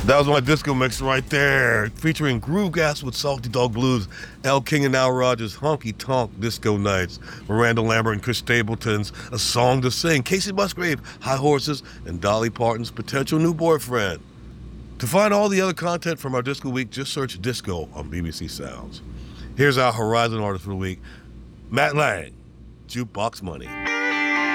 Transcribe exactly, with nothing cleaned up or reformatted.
That was my disco mix right there, featuring Groove Gas with Salty Dog Blues, El King and Al Rogers' Honky Tonk Disco Nights, Miranda Lambert and Chris Stapleton's A Song to Sing, Casey Musgrave, High Horses, and Dolly Parton's Potential New Boyfriend. To find all the other content from our Disco Week, just search Disco on B B C Sounds. Here's our Horizon Artist for the Week, Matt Lang, Jukebox Money.